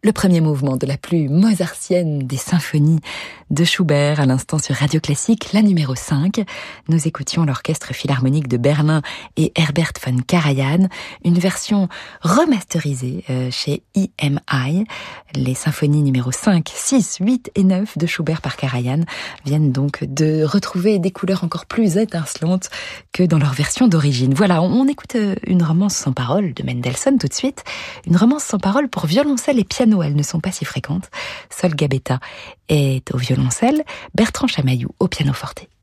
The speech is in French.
le premier mouvement de la plus mozartienne des symphonies de Schubert, à l'instant sur Radio Classique, la numéro 5. Nous écoutions l'Orchestre Philharmonique de Berlin et Herbert von Karajan, une version remasterisée chez EMI. Les symphonies numéro 5, 6, 8 et 9 de Schubert par Karajan viennent donc de retrouver des couleurs encore plus étincelantes que dans leur version d'origine. Voilà, on écoute une romance sans parole de Mendelssohn tout de suite. Une romance sans parole pour violoncelle et piano, elles ne sont pas si fréquentes. Sol Gabetta est au violoncelle, Bertrand Chamaillou au pianoforte.